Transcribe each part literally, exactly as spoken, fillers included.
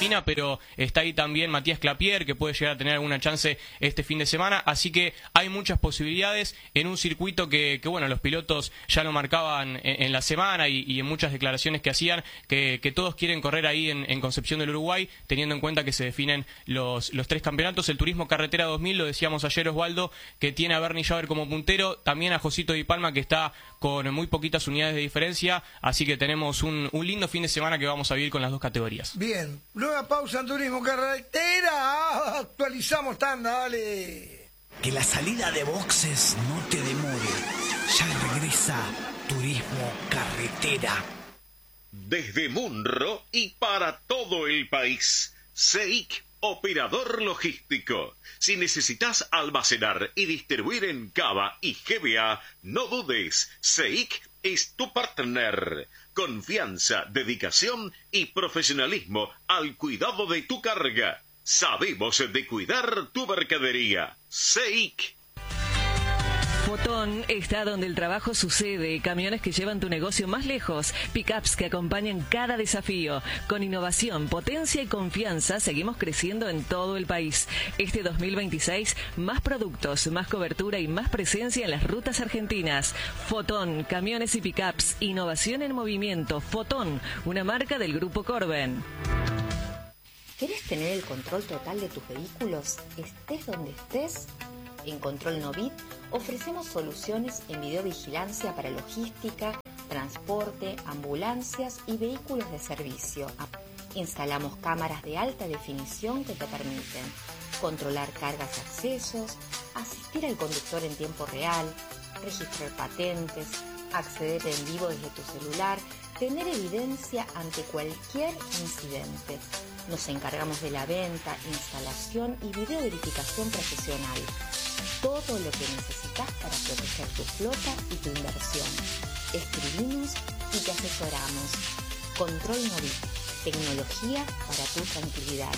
Argentina, pero está ahí también Matías Clapier, que puede llegar a tener alguna chance este fin de semana, así que hay muchas posibilidades en un circuito que, que bueno, los pilotos ya lo marcaban en, en la semana y, y en muchas declaraciones que hacían, que, que todos quieren correr ahí en, en Concepción del Uruguay, teniendo en cuenta que se definen los, los tres campeonatos. El Turismo Carretera dos mil, lo decíamos ayer, Osvaldo, que tiene a Bernie Javer como puntero, también a Josito Di Palma, que está con muy poquitas unidades de diferencia, así que tenemos un, un lindo fin de semana que vamos a vivir con las dos categorías. Bien, nueva pausa en Turismo Carretera, ah, actualizamos tanda, dale. Que la salida de boxes no te demore, ya regresa Turismo Carretera. Desde Munro y para todo el país, C E I C, operador logístico. Si necesitas almacenar y distribuir en Cava y G B A, no dudes, C E I C es tu partner. Confianza, dedicación y profesionalismo al cuidado de tu carga. Sabemos de cuidar tu mercadería. C E I C. Fotón está donde el trabajo sucede, camiones que llevan tu negocio más lejos, pickups que acompañan cada desafío. Con innovación, potencia y confianza seguimos creciendo en todo el país. Este dos mil veintiséis, más productos, más cobertura y más presencia en las rutas argentinas. Fotón, camiones y pickups, innovación en movimiento. Fotón, una marca del Grupo Corben. ¿Querés tener el control total de tus vehículos? Estés donde estés. En Control Novit ofrecemos soluciones en videovigilancia para logística, transporte, ambulancias y vehículos de servicio. Instalamos cámaras de alta definición que te permiten controlar cargas y accesos, asistir al conductor en tiempo real, registrar patentes, acceder en vivo desde tu celular, tener evidencia ante cualquier incidente. Nos encargamos de la venta, instalación y videoverificación profesional. Todo lo que necesitas para proteger tu flota y tu inversión. Escribimos y te asesoramos. Control Novit, tecnología para tu tranquilidad.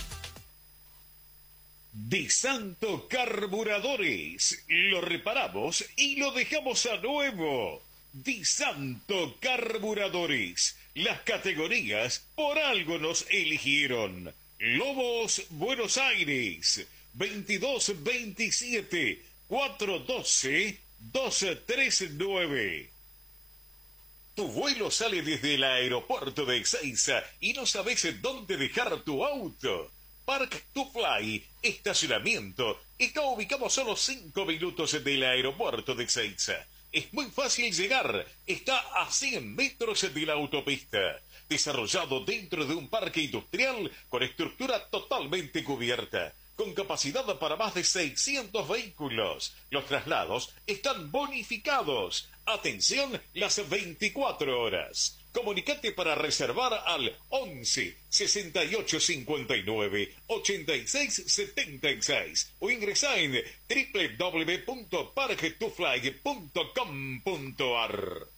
Di Santo Carburadores, lo reparamos y lo dejamos a nuevo. Di Santo Carburadores, las categorías por algo nos eligieron. Lobos, Buenos Aires, veintidós veintisiete, cuatrocientos doce, doscientos treinta y nueve. Tu vuelo sale desde el aeropuerto de Ezeiza y no sabes dónde dejar tu auto. Park to Fly, estacionamiento, está ubicado a solo cinco minutos del aeropuerto de Ezeiza. Es muy fácil llegar, está a cien metros de la autopista. Desarrollado dentro de un parque industrial con estructura totalmente cubierta, con capacidad para más de seiscientos vehículos. Los traslados están bonificados. Atención las veinticuatro horas. Comunicate para reservar al once, sesenta y ocho cincuenta y nueve, ochenta y seis setenta y seis o ingresa en doble u doble u doble u punto park to fly punto com punto a r.